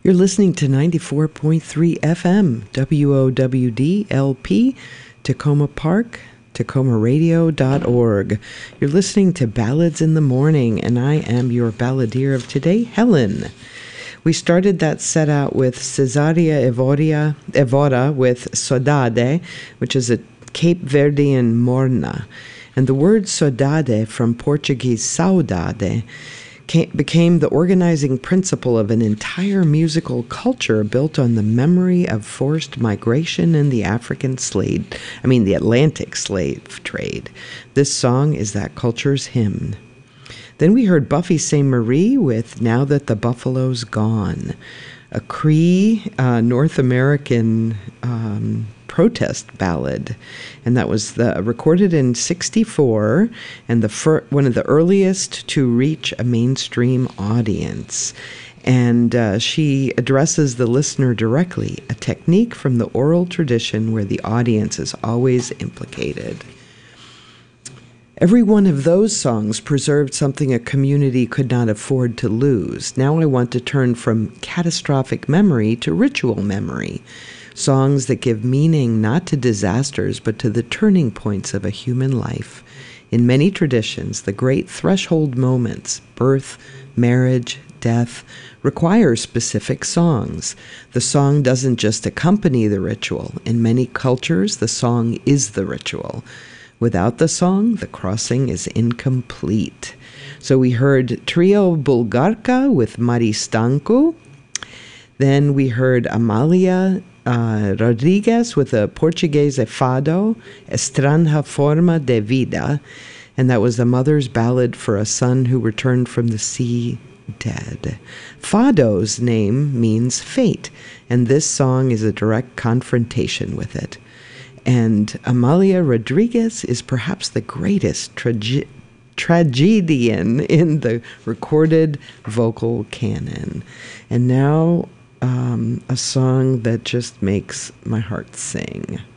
You're listening to 94.3 FM, WOWD-LP, Tacoma Park, TacomaRadio.org. You're listening to Ballads in the Morning, and I am your balladeer of today, Helen. We started that set out with Cesaria Evora with Saudade, which is a Cape Verdean morna. And the word saudade, from Portuguese saudade, became the organizing principle of an entire musical culture built on the memory of forced migration and the the Atlantic slave trade. This song is that culture's hymn. Then we heard Buffy Sainte-Marie with Now That the Buffalo's Gone, a Cree North American protest ballad, and that was recorded in '64 and one of the earliest to reach a mainstream audience. And she addresses the listener directly, a technique from the oral tradition where the audience is always implicated. Every one of those songs preserved something a community could not afford to lose. Now I want to turn from catastrophic memory to ritual memory. Songs that give meaning not to disasters, but to the turning points of a human life. In many traditions, the great threshold moments, birth, marriage, death, require specific songs. The song doesn't just accompany the ritual. In many cultures, the song is the ritual. Without the song, the crossing is incomplete. So we heard Trio Bulgarka with Maristanku. Then we heard Amalia Rodriguez with a Portuguese fado, Estranha Forma de Vida, and that was the mother's ballad for a son who returned from the sea dead. Fado's name means fate, and this song is a direct confrontation with it. And Amalia Rodriguez is perhaps the greatest tragedian in the recorded vocal canon. And now a song that just makes my heart sing.